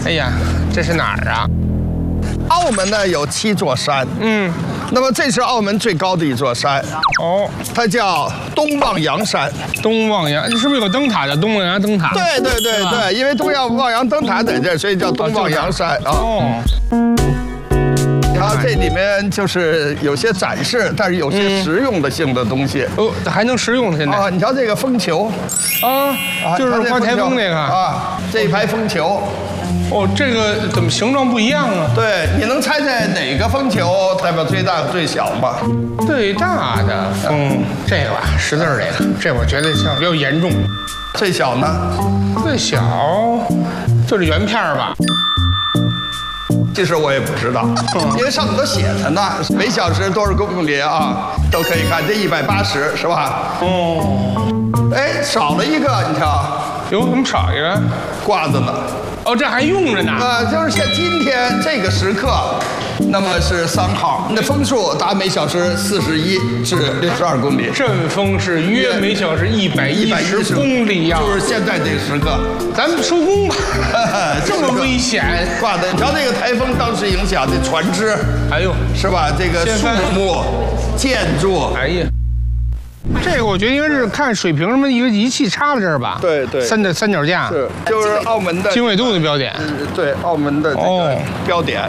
哎呀，这是哪儿啊？ 澳门呢有7座山，那么这是澳门最高的一座山， 哦， 它叫东望洋山。 东望洋，是不是有个灯塔叫东望洋灯塔？ 对，因为东望洋灯塔在这儿，所以叫东望洋山啊。 哦。 然后这里面就是有些展示，但是有些实用的性的东西。 哦，还能实用现在啊，你瞧这个风球， 就是刮台风那个啊，这一排风球。 哦，这个怎么形状不一样啊？ 对，你能猜猜哪个风球代表最大最小吗？ 最大的风，这个吧，识字儿这我觉得比较严重。 最小呢？ 最小就是圆片吧。 其实我也不知道，因为上面都写着呢，每小时多少公里啊，都可以看。这180是吧？ 哦， 哎，少了一个，你瞧。 哟，怎么少一个？ 挂着呢。 哦，这还用着呢。 就是像今天这个时刻，那么是3号，那风速达每小时41至62公里， 阵风是约每小时110公里呀。 就是现在这个时刻， 咱们收工吧。这么危险， 挂的。你瞧这个台风当时影响的船只， 哎呦， 是吧？这个树木、建筑， 哎呀。这个我觉得应该是看水平什么一个仪器插在这儿吧？ 对， 三脚架是，就是澳门的经纬度的标点。 对，澳门的这个标点。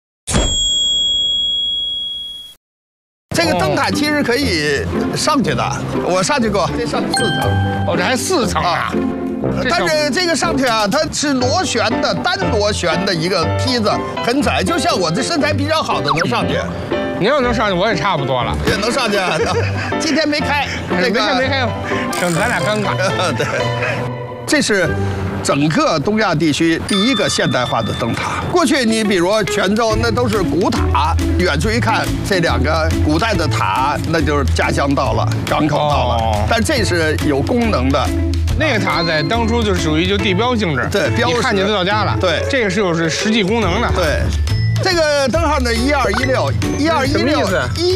这个灯塔其实可以上去的，我上去过，这上4层。 哦，这还4层啊！ 但是这个上去啊，它是螺旋的，单螺旋的一个梯子，很窄，就像我这身材比较好的能上去。 您要能上去，我也差不多了。 也能上去，今天没开， 没开，省咱俩尴尬。 对，这是整个东亚地区第一个现代化的灯塔。过去你比如泉州，那都是古塔，远处一看，这2个古代的塔，那就是家乡到了，港口到了。但这是有功能的。 那个塔在当初就属于就地标性质， 对， 一看见就到家了。 对， 这个是有实际功能的。 对。这个灯号呢，1216，1216，什么意思？